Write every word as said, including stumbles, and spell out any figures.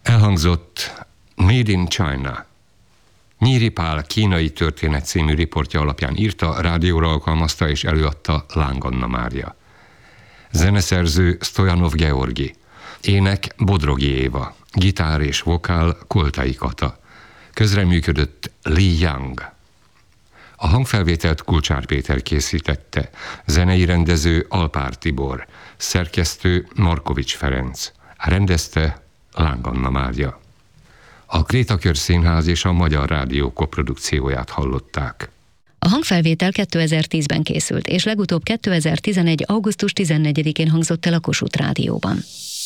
Elhangzott Made in China. Nyíri Pál kínai történet című riportja alapján írta, rádióra alkalmazta és előadta Láng Anna Mária. Zeneszerző Stojanov Georgi. Ének Bodrogi Éva. Gitár és vokál Koltai Kata. Közreműködött Li Yang. A hangfelvételt Kulcsár Péter készítette, zenei rendező Alpár Tibor, szerkesztő Markovics Ferenc, rendezte Láng Anna Mária. A Krétakör Színház és a Magyar Rádió koprodukcióját hallották. A hangfelvétel kétezer-tízben készült, és legutóbb kétezer-tizenegy. augusztus tizennegyedikén hangzott el a Kossuth Rádióban.